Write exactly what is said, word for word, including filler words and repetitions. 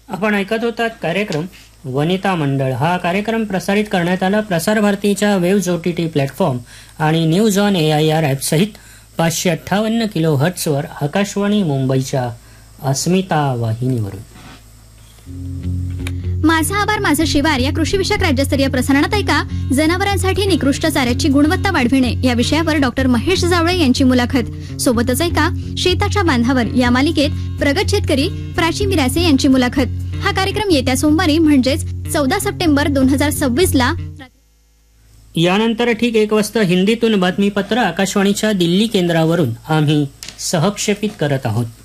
आपण ऐकत होतात कार्यक्रम वनिता मंडळ. हा कार्यक्रम प्रसारित करण्यात आला प्रसार भारतीच्या वेव्ज ओटीटी प्लॅटफॉर्म आणि news on A I R app सहित पाचशे अठ्ठावन्न किलो हर्ट्सवर आकाशवाणी मुंबईच्या अस्मिता वाहिनीवरून. माझा आभार माझं शिवार या कृषीविषयक राज्यस्तरीय प्रसारणात ऐका जनावरांसाठी निकृष्ट चाऱ्याची गुणवत्ता वाढविणे या विषयावर डॉक्टर महेश जावळे यांची मुलाखत. सोबतच ऐका शेताच्या बांधावर या मालिकेत प्रगत शेतकरी प्राची मिरासे यांची मुलाखत. हा कार्यक्रम येत्या सोमवारी म्हणजेच चौदा सप्टेंबर दोन हजार सव्वीस ला. यानंतर ठीक एक वाजता हिंदीतून बातमीपत्र आकाशवाणीच्या दिल्ली केंद्रावरून आम्ही सहक्षेपित करत आहोत.